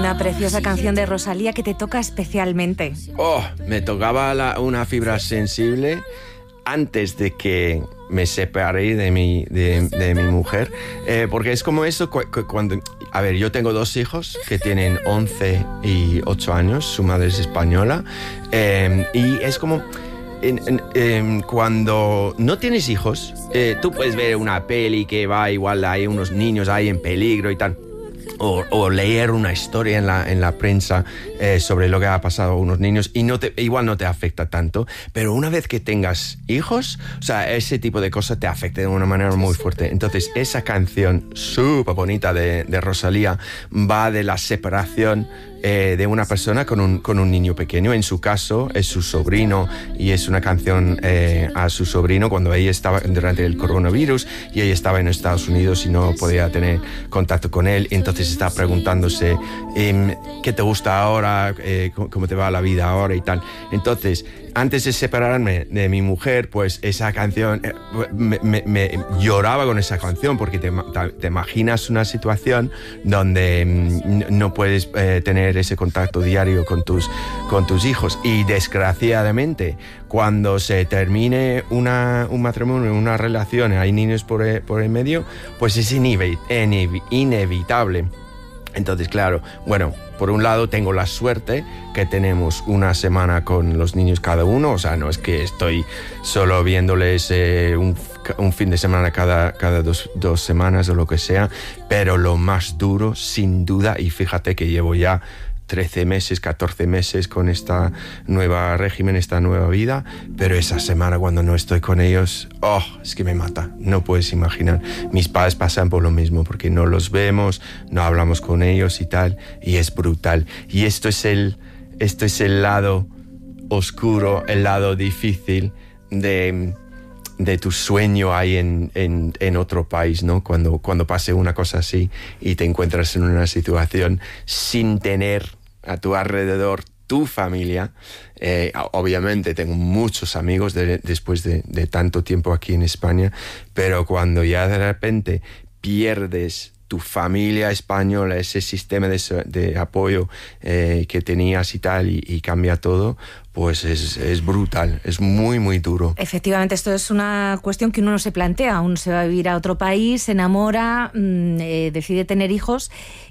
una preciosa canción de Rosalía que te toca especialmente. Me tocaba una fibra sensible antes de que me separé de mi mujer, porque es como eso cuando... A ver, yo tengo 2 hijos que tienen 11 y 8 años, su madre es española, y es como... cuando no tienes hijos, tú puedes ver una peli que va igual, hay unos niños ahí en peligro y tal, o leer una historia en la prensa sobre lo que ha pasado a unos niños y igual no te afecta tanto, pero una vez que tengas hijos, o sea, ese tipo de cosas te afecta de una manera muy fuerte. Entonces esa canción súper bonita de Rosalía va de la separación de una persona con un niño pequeño. En su caso es su sobrino, y es una canción a su sobrino cuando ella estaba durante el coronavirus y ella estaba en Estados Unidos y no podía tener contacto con él. Entonces está preguntándose ¿qué te gusta ahora? ¿Cómo te va la vida ahora? Y tal. Entonces, antes de separarme de mi mujer, pues esa canción, me lloraba con esa canción, porque te imaginas una situación donde no puedes tener ese contacto diario con tus hijos, y desgraciadamente cuando se termine un matrimonio, una relación, hay niños por el medio, pues es inevitable. Entonces, claro, bueno, por un lado tengo la suerte que tenemos una semana con los niños cada uno, o sea, no es que estoy solo viéndoles un fin de semana cada dos semanas o lo que sea, pero lo más duro, sin duda, y fíjate que llevo ya 13 meses, 14 meses con esta nueva régimen, esta nueva vida, pero esa semana cuando no estoy con ellos, es que me mata, no puedes imaginar. Mis padres pasan por lo mismo, porque no los vemos, no hablamos con ellos y tal, y es brutal. Y esto es el lado oscuro, el lado difícil de tu sueño ahí en otro país, ¿no? Cuando pase una cosa así y te encuentras en una situación sin tener a tu alrededor tu familia. Obviamente tengo muchos amigos después de tanto tiempo aquí en España, pero cuando ya de repente pierdes tu familia española, ese sistema de apoyo que tenías y tal, y cambia todo, pues es brutal, es muy, muy duro. Efectivamente, esto es una cuestión que uno no se plantea. Uno se va a vivir a otro país, se enamora, decide tener hijos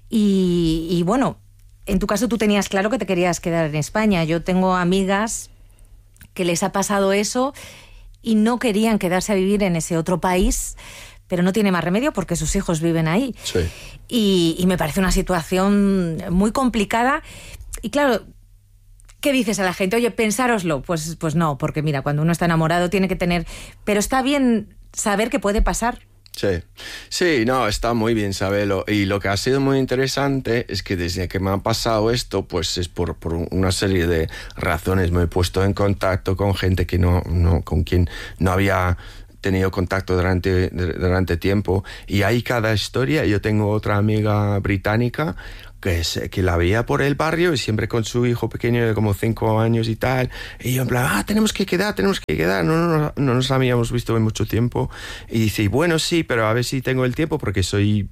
y bueno, en tu caso tú tenías claro que te querías quedar en España. Yo tengo amigas que les ha pasado eso y no querían quedarse a vivir en ese otro país, pero no tiene más remedio porque sus hijos viven ahí. Sí. Y me parece una situación muy complicada. Y claro, ¿qué dices a la gente? Oye, pensároslo. Pues no, porque mira, cuando uno está enamorado tiene que tener... Pero está bien saber que puede pasar. Sí, no, está muy bien saberlo. Y lo que ha sido muy interesante es que desde que me ha pasado esto, pues es por una serie de razones. Me he puesto en contacto con gente que con quien no había tenido contacto durante tiempo, y hay cada historia. Yo tengo otra amiga británica que la veía por el barrio y siempre con su hijo pequeño de como 5 años y tal, y yo en plan, tenemos que quedar, no nos habíamos visto en mucho tiempo, y dice, bueno, sí, pero a ver si tengo el tiempo porque soy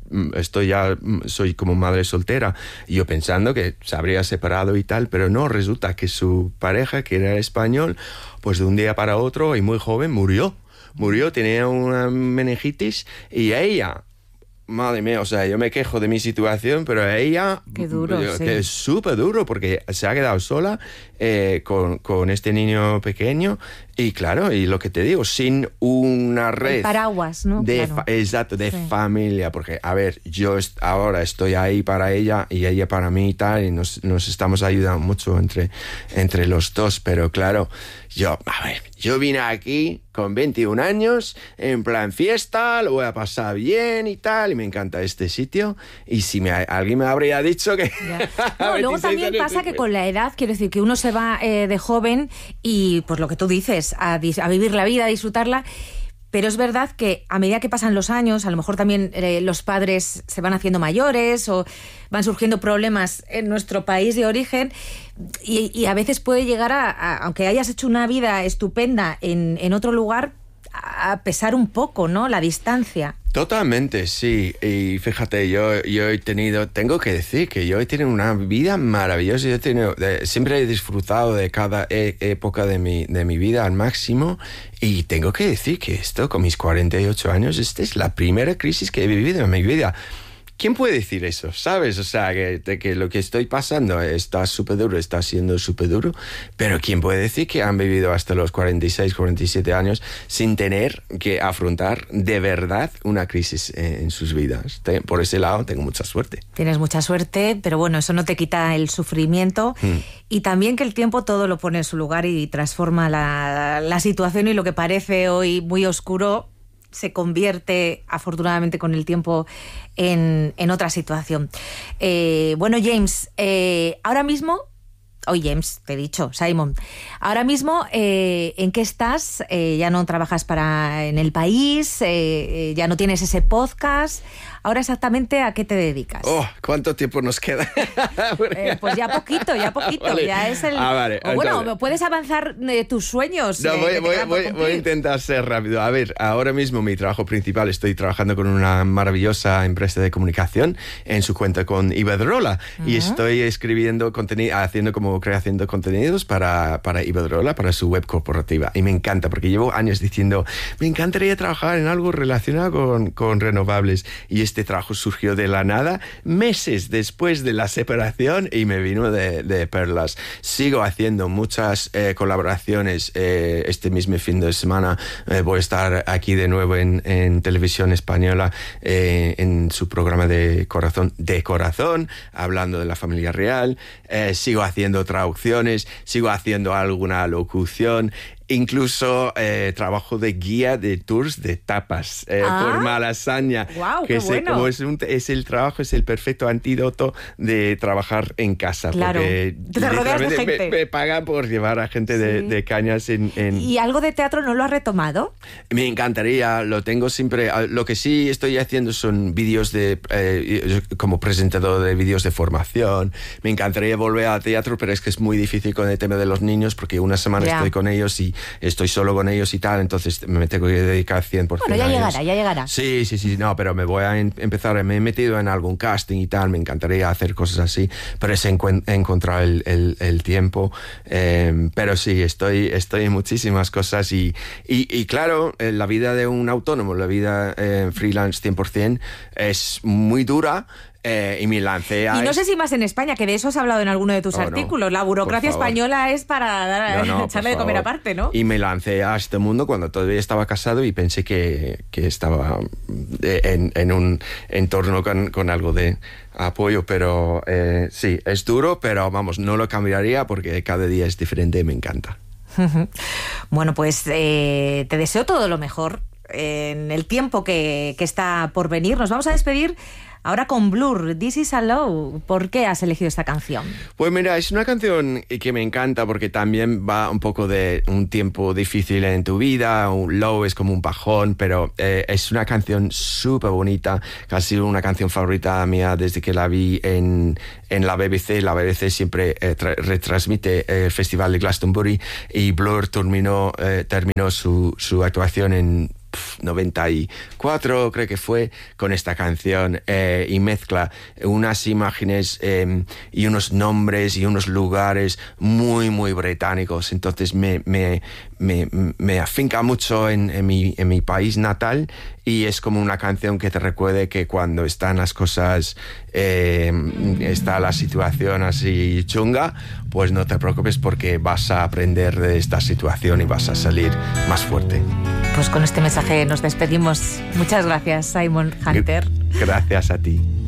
como madre soltera, y yo pensando que se habría separado y tal, pero no, resulta que su pareja, que era español, pues de un día para otro y muy joven murió, tenía una meningitis, y ella... Madre mía, o sea, yo me quejo de mi situación, pero a ella... Qué duro, sí. Que es súper duro, porque se ha quedado sola con este niño pequeño, y claro, y lo que te digo, sin una red... El paraguas, ¿no? Claro. Exacto, de familia, porque, a ver, yo ahora estoy ahí para ella y ella para mí y tal, y nos estamos ayudando mucho entre los dos, pero claro, yo vine aquí con 21 años, en plan fiesta, lo voy a pasar bien y tal, y me encanta este sitio, y si alguien me habría dicho que... No, luego también pasa que con la edad, quiero decir, que uno se va de joven y, pues lo que tú dices, a vivir la vida, a disfrutarla, pero es verdad que a medida que pasan los años, a lo mejor también los padres se van haciendo mayores o van surgiendo problemas en nuestro país de origen, y a veces puede llegar aunque hayas hecho una vida estupenda en otro lugar, a pesar un poco, ¿no? La distancia. Totalmente, sí. Y fíjate, tengo que decir que yo he tenido una vida maravillosa. Siempre he disfrutado de cada época de mi vida al máximo. Y tengo que decir que esto, con mis 48 años, esta es la primera crisis que he vivido en mi vida. ¿Quién puede decir eso? ¿Sabes? O sea, que lo que estoy pasando está súper duro, está siendo súper duro, pero ¿quién puede decir que han vivido hasta los 46, 47 años sin tener que afrontar de verdad una crisis en sus vidas? Por ese lado tengo mucha suerte. Tienes mucha suerte, pero bueno, eso no te quita el sufrimiento y también que el tiempo todo lo pone en su lugar y transforma la situación, y lo que parece hoy muy oscuro se convierte, afortunadamente, con el tiempo en otra situación. Bueno, James, ahora mismo... James, te he dicho, Simon. Ahora mismo, ¿en qué estás? Ya no trabajas en el país, ya no tienes ese podcast. Ahora, exactamente, ¿a qué te dedicas? ¿Cuánto tiempo nos queda? Pues ya poquito. Vale. Ya es el... vale. Bueno, puedes avanzar tus sueños. No, voy a intentar ser rápido. A ver, ahora mismo mi trabajo principal, estoy trabajando con una maravillosa empresa de comunicación en su cuenta con Iberdrola. Y estoy escribiendo contenido, haciendo creación de contenidos para Iberdrola, para su web corporativa. Y me encanta, porque llevo años diciendo, me encantaría trabajar en algo relacionado con renovables. Y este trabajo surgió de la nada, meses después de la separación, y me vino de perlas. Sigo haciendo muchas colaboraciones. Este mismo fin de semana voy a estar aquí de nuevo en Televisión Española, en su programa de Corazón, hablando de la familia real. Sigo haciendo traducciones, sigo haciendo alguna locución. Incluso trabajo de guía de tours de tapas por Malasaña. Wow, que qué bueno. Como es el trabajo, es el perfecto antídoto de trabajar en casa. Claro, porque te rodeas de gente. Me pagan por llevar a gente de Cañas en... ¿Y algo de teatro no lo has retomado? Me encantaría, lo tengo siempre. Lo que sí estoy haciendo son vídeos como presentador de vídeos de formación. Me encantaría volver al teatro, pero es que es muy difícil con el tema de los niños, porque una semana estoy con ellos y estoy solo con ellos y tal, entonces me tengo que dedicar 100% bueno, ya llegará. Sí, no, pero me voy a empezar, me he metido en algún casting y tal, me encantaría hacer cosas así, pero es encontrar el tiempo, pero sí, estoy en muchísimas cosas y claro, la vida de un autónomo, la vida freelance 100% es muy dura. Y me lancé a... Y no sé si más en España, que de eso has hablado en alguno de tus artículos. La burocracia española es para echarle de comer aparte, ¿no? Y me lancé a este mundo cuando todavía estaba casado y pensé que estaba en un entorno con algo de apoyo, pero sí, es duro, pero vamos, no lo cambiaría porque cada día es diferente y me encanta. Bueno, pues te deseo todo lo mejor en el tiempo que está por venir. Nos vamos a despedir ahora con Blur, This Is a Low. ¿Por qué has elegido esta canción? Pues mira, es una canción que me encanta porque también va un poco de un tiempo difícil en tu vida. Un low es como un bajón, pero es una canción súper bonita, que ha sido una canción favorita mía desde que la vi en la BBC. La BBC siempre retransmite el Festival de Glastonbury y Blur terminó su actuación en 94, creo que fue, con esta canción, y mezcla unas imágenes y unos nombres y unos lugares muy, muy británicos. Entonces me afinca mucho en mi país natal, y es como una canción que te recuerde que cuando están las cosas, está la situación así chunga, pues no te preocupes porque vas a aprender de esta situación y vas a salir más fuerte. Pues con este mensaje nos despedimos. Muchas gracias, Simon Hunter. Gracias a ti.